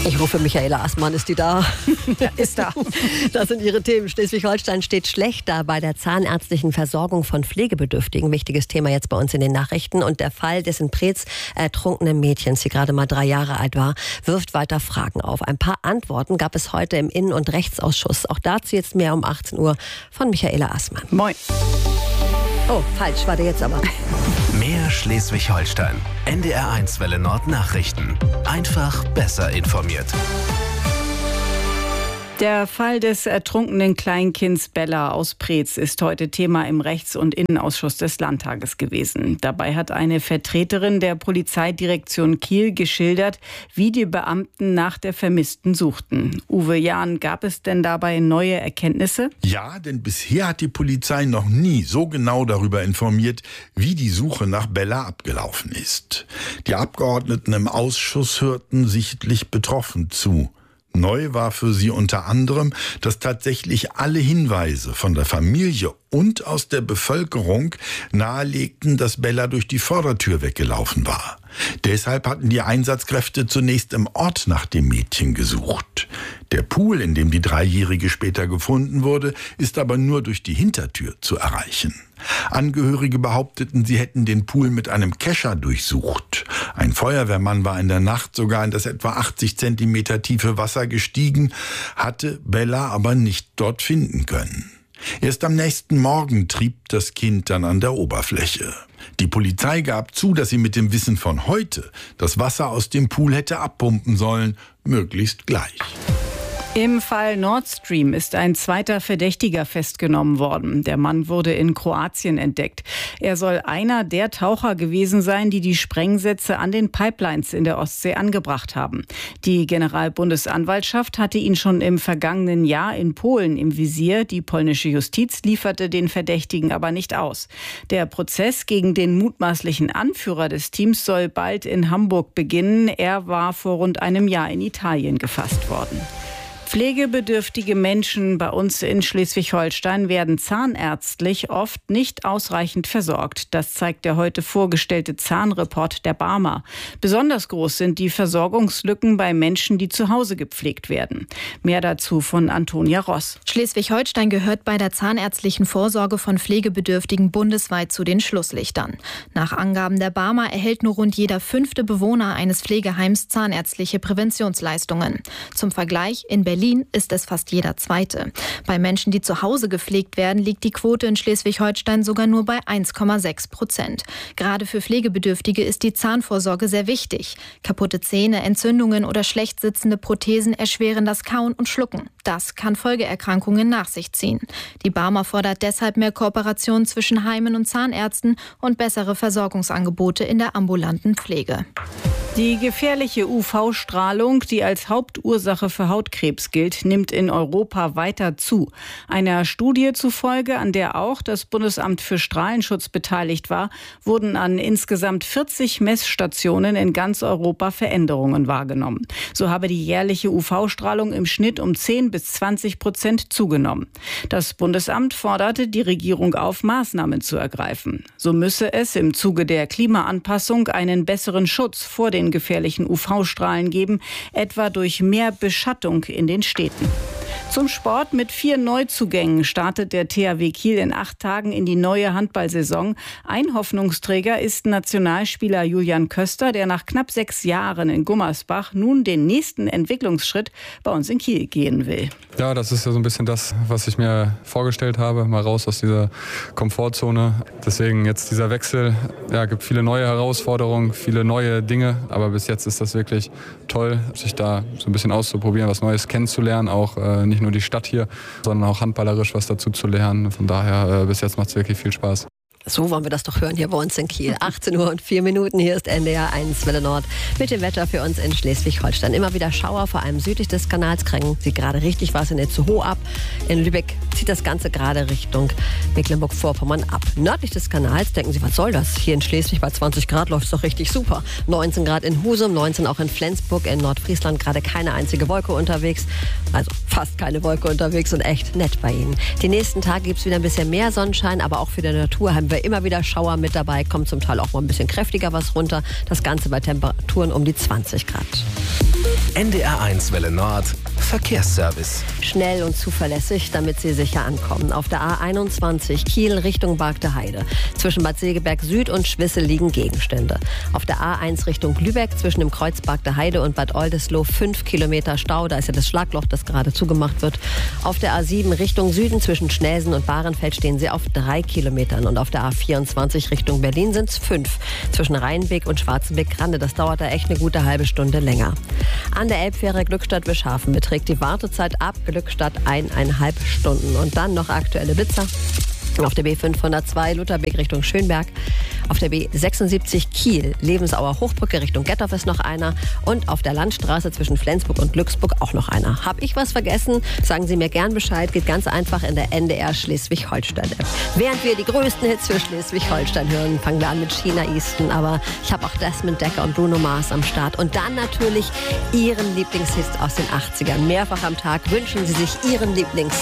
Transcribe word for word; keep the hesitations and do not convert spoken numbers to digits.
Ich rufe Michaela Assmann, ist die da? Ja, ist da. Das sind ihre Themen. Schleswig-Holstein steht schlecht da bei der zahnärztlichen Versorgung von Pflegebedürftigen. Wichtiges Thema jetzt bei uns in den Nachrichten. Und der Fall des in Preetz ertrunkenen Mädchens, die gerade mal drei Jahre alt war, wirft weiter Fragen auf. Ein paar Antworten gab es heute im Innen- und Rechtsausschuss. Auch dazu jetzt mehr um achtzehn Uhr von Michaela Assmann. Moin. Oh, falsch, warte jetzt aber. Mehr Schleswig-Holstein. N D R eins Welle Nord Nachrichten. Einfach besser informiert. Der Fall des ertrunkenen Kleinkinds Bella aus Preetz ist heute Thema im Rechts- und Innenausschuss des Landtages gewesen. Dabei hat eine Vertreterin der Polizeidirektion Kiel geschildert, wie die Beamten nach der Vermissten suchten. Uwe Jahn, gab es denn dabei neue Erkenntnisse? Ja, denn bisher hat die Polizei noch nie so genau darüber informiert, wie die Suche nach Bella abgelaufen ist. Die Abgeordneten im Ausschuss hörten sichtlich betroffen zu. Neu war für sie unter anderem, dass tatsächlich alle Hinweise von der Familie und aus der Bevölkerung nahelegten, dass Bella durch die Vordertür weggelaufen war. Deshalb hatten die Einsatzkräfte zunächst im Ort nach dem Mädchen gesucht. Der Pool, in dem die Dreijährige später gefunden wurde, ist aber nur durch die Hintertür zu erreichen. Angehörige behaupteten, sie hätten den Pool mit einem Kescher durchsucht. Ein Feuerwehrmann war in der Nacht sogar in das etwa achtzig Zentimeter tiefe Wasser gestiegen, hatte Bella aber nicht dort finden können. Erst am nächsten Morgen trieb das Kind dann an der Oberfläche. Die Polizei gab zu, dass sie mit dem Wissen von heute das Wasser aus dem Pool hätte abpumpen sollen, möglichst gleich. Im Fall Nord Stream ist ein zweiter Verdächtiger festgenommen worden. Der Mann wurde in Kroatien entdeckt. Er soll einer der Taucher gewesen sein, die die Sprengsätze an den Pipelines in der Ostsee angebracht haben. Die Generalbundesanwaltschaft hatte ihn schon im vergangenen Jahr in Polen im Visier. Die polnische Justiz lieferte den Verdächtigen aber nicht aus. Der Prozess gegen den mutmaßlichen Anführer des Teams soll bald in Hamburg beginnen. Er war vor rund einem Jahr in Italien gefasst worden. Pflegebedürftige Menschen bei uns in Schleswig-Holstein werden zahnärztlich oft nicht ausreichend versorgt. Das zeigt der heute vorgestellte Zahnreport der Barmer. Besonders groß sind die Versorgungslücken bei Menschen, die zu Hause gepflegt werden. Mehr dazu von Antonia Ross. Schleswig-Holstein gehört bei der zahnärztlichen Vorsorge von Pflegebedürftigen bundesweit zu den Schlusslichtern. Nach Angaben der Barmer erhält nur rund jeder fünfte Bewohner eines Pflegeheims zahnärztliche Präventionsleistungen. Zum Vergleich, in Berlin Berlin ist es fast jeder Zweite. Bei Menschen, die zu Hause gepflegt werden, liegt die Quote in Schleswig-Holstein sogar nur bei eins Komma sechs Prozent. Gerade für Pflegebedürftige ist die Zahnvorsorge sehr wichtig. Kaputte Zähne, Entzündungen oder schlecht sitzende Prothesen erschweren das Kauen und Schlucken. Das kann Folgeerkrankungen nach sich ziehen. Die Barmer fordert deshalb mehr Kooperation zwischen Heimen und Zahnärzten und bessere Versorgungsangebote in der ambulanten Pflege. Die gefährliche U V-Strahlung, die als Hauptursache für Hautkrebs gilt, nimmt in Europa weiter zu. Einer Studie zufolge, an der auch das Bundesamt für Strahlenschutz beteiligt war, wurden an insgesamt vierzig Messstationen in ganz Europa Veränderungen wahrgenommen. So habe die jährliche U V-Strahlung im Schnitt um zehn bis zwanzig Prozent zugenommen. Das Bundesamt forderte die Regierung auf, Maßnahmen zu ergreifen. So müsse es im Zuge der Klimaanpassung einen besseren Schutz vor den gefährlichen U V-Strahlen geben, etwa durch mehr Beschattung in den Städten. Zum Sport: Mit vier Neuzugängen startet der T H W Kiel in acht Tagen in die neue Handballsaison. Ein Hoffnungsträger ist Nationalspieler Julian Köster, der nach knapp sechs Jahren in Gummersbach nun den nächsten Entwicklungsschritt bei uns in Kiel gehen will. Ja, das ist ja so ein bisschen das, was ich mir vorgestellt habe, mal raus aus dieser Komfortzone. Deswegen jetzt dieser Wechsel, ja, gibt viele neue Herausforderungen, viele neue Dinge, aber bis jetzt ist das wirklich toll, sich da so ein bisschen auszuprobieren, was Neues kennenzulernen, auch äh, nicht nur die Stadt hier, sondern auch handballerisch was dazu zu lernen. Von daher, äh, bis jetzt macht es wirklich viel Spaß. So wollen wir das doch hören hier bei uns in Kiel. achtzehn Uhr und vier Minuten, hier ist N D R eins Welle Nord mit dem Wetter für uns in Schleswig-Holstein. Immer wieder Schauer, vor allem südlich des Kanals, kriegen sie gerade richtig was in Itzehoe ab. In Lübeck zieht das Ganze gerade Richtung Mecklenburg-Vorpommern ab. Nördlich des Kanals denken sie, was soll das? Hier in Schleswig bei zwanzig Grad läuft es doch richtig super. neunzehn Grad in Husum, neunzehn auch in Flensburg, in Nordfriesland gerade keine einzige Wolke unterwegs. Also fast keine Wolke unterwegs und echt nett bei Ihnen. Die nächsten Tage gibt es wieder ein bisschen mehr Sonnenschein, aber auch für die Natur haben wir aber immer wieder Schauer mit dabei, kommt zum Teil auch mal ein bisschen kräftiger was runter. Das Ganze bei Temperaturen um die zwanzig Grad. N D R eins Welle Nord, Verkehrsservice. Schnell und zuverlässig, damit Sie sicher ankommen. Auf der A einundzwanzig Kiel Richtung Bargte Heide. Zwischen Bad Segeberg Süd und Schwissel liegen Gegenstände. Auf der A eins Richtung Lübeck zwischen dem Kreuz Bargte Heide und Bad Oldesloe fünf Kilometer Stau. Da ist ja das Schlagloch, das gerade zugemacht wird. Auf der A sieben Richtung Süden zwischen Schnelsen und Bahrenfeld stehen Sie auf drei Kilometern. Und auf der A vierundzwanzig Richtung Berlin sind es fünf. Zwischen Rheinbeek und Schwarzenbeck-Grande. Das dauert da echt eine gute halbe Stunde länger. An der Elbfähre Glückstadt-Wischhafen beträgt die Wartezeit ab Glückstadt eineinhalb Stunden. Und dann noch aktuelle Blitzer. Auf der B fünfhundertzwei Lutherbeek Richtung Schönberg. Auf der B sechsundsiebzig Kiel Lebensauer Hochbrücke Richtung Gettorf ist noch einer. Und auf der Landstraße zwischen Flensburg und Glücksburg auch noch einer. Hab ich was vergessen? Sagen Sie mir gern Bescheid. Geht ganz einfach in der N D R Schleswig-Holstein-App. Während wir die größten Hits für Schleswig-Holstein hören, fangen wir an mit China Easton. Aber ich habe auch Desmond Decker und Bruno Mars am Start. Und dann natürlich Ihren Lieblingshits aus den achtzigern. Mehrfach am Tag wünschen Sie sich Ihren Lieblings